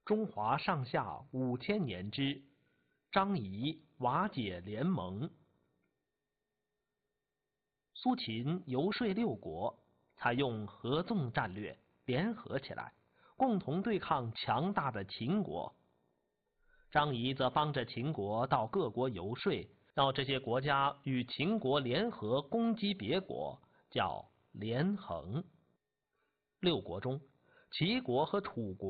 中华上下5000年之张仪瓦解联盟。苏秦游说六国，采用合纵战略，联合起来，共同对抗强大的秦国。张仪则帮着秦国到各国游说，让这些国家与秦国联合攻击别国，叫连横。六国中，齐国和楚国